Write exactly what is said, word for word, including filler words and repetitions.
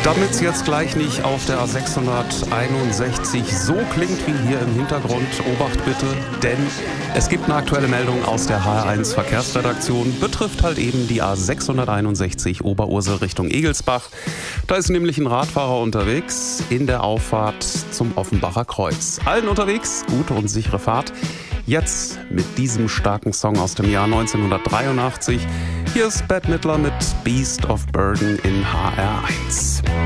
Damit es jetzt gleich nicht auf der A sechshunderteinundsechzig so klingt wie hier im Hintergrund, Obacht bitte, denn es gibt eine aktuelle Meldung aus der H R eins Verkehrsredaktion, betrifft halt eben die A sechshunderteinundsechzig Oberursel Richtung Egelsbach. Da ist nämlich ein Radfahrer unterwegs in der Auffahrt zum Offenbacher Kreuz. Allen unterwegs, gute und sichere Fahrt. Jetzt mit diesem starken Song aus dem Jahr neunzehnhundertdreiundachtzig. Hier ist Bette Midler mit Beast of Burden in H R eins.